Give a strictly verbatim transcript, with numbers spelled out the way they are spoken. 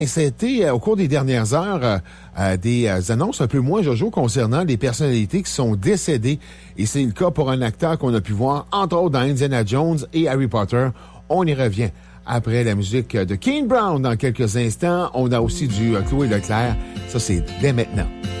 C'était euh, au cours des dernières heures euh, euh, des euh, annonces un peu moins Jojo concernant les personnalités qui sont décédées. Et c'est le cas pour un acteur qu'on a pu voir, entre autres, dans Indiana Jones et Harry Potter. On y revient après la musique de Kane Brown dans quelques instants. On a aussi du euh, Chloé Leclerc. Ça, c'est dès maintenant.